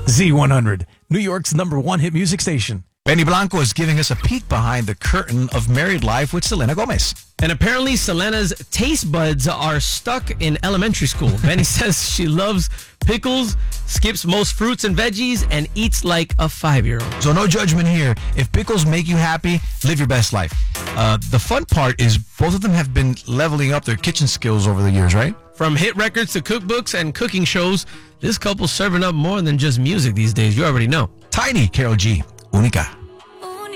Z100, New York's #1 hit music station. Benny Blanco is giving us a peek behind the curtain of married life with Selena Gomez. And apparently Selena's taste buds are stuck in elementary school. Benny says she loves pickles, skips most fruits and veggies, and eats like a 5-year-old. So no judgment here. If pickles make you happy, live your best life. The fun part is both of them have been leveling up their kitchen skills over the years, right? From hit records to cookbooks and cooking shows, this couple's serving up more than just music these days. You already know. Tiny, Karol G. Única.